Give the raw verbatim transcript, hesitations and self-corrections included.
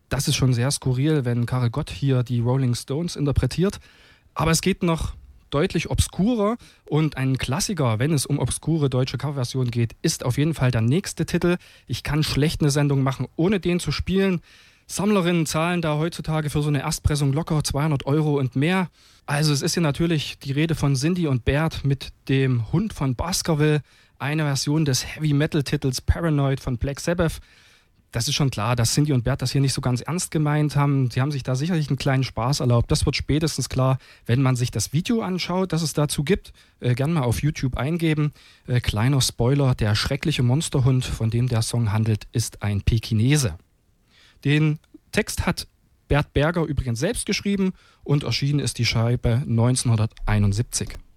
Das ist schon sehr skurril, wenn Karel Gott hier die Rolling Stones interpretiert. Aber es geht noch deutlich obskurer und ein Klassiker, wenn es um obskure deutsche Coverversionen geht, ist auf jeden Fall der nächste Titel. Ich kann schlecht eine Sendung machen, ohne den zu spielen. Sammlerinnen zahlen da heutzutage für so eine Erstpressung locker zweihundert Euro und mehr. Also es ist hier natürlich die Rede von Cindy und Bert mit dem Hund von Baskerville, eine Version des Heavy-Metal-Titels Paranoid von Black Sabbath. Das ist schon klar, dass Cindy und Bert das hier nicht so ganz ernst gemeint haben. Sie haben sich da sicherlich einen kleinen Spaß erlaubt. Das wird spätestens klar, wenn man sich das Video anschaut, das es dazu gibt. Äh, gern mal auf YouTube eingeben. Äh, kleiner Spoiler, der schreckliche Monsterhund, von dem der Song handelt, ist ein Pekinese. Den Text hat Bert Berger übrigens selbst geschrieben und erschienen ist die Scheibe neunzehnhunderteinundsiebzig.